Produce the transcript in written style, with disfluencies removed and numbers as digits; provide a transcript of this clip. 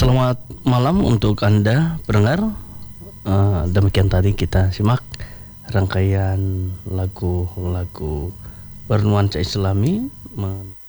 Selamat malam untuk Anda pendengar. Demikian tadi kita simak rangkaian lagu-lagu bernuansa Islami